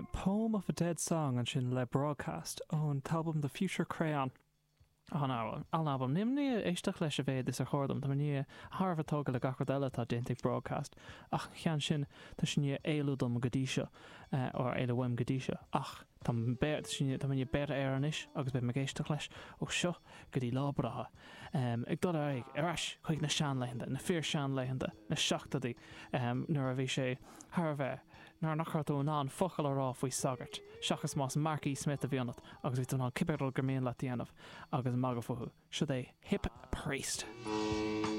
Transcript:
Poem of a Dead Song an sin le broadcast ón talbum The Future Crayon. An album nimni éisteach leis a bhéad is a chódum tá ní Harvard tóga le gachar eile tá déntaigh broadcast ach chean sin tá sin ní éilúdum godíise ó éile bhaim godíise ach tá ní beir éanis agus be me géisteach leis ó seo go dtí lábratha ag dul arás chuig na seanléithenda na fíor seanléithenda na seachtaí nuair a bhí sé Thar nar nach chuirtú ná focail ará faoi sagart seachas más Marky Smith a bhíonat agus bhí tú ná cibéadal gomíon le tíanamh agus magafuthú si é Hip Priest.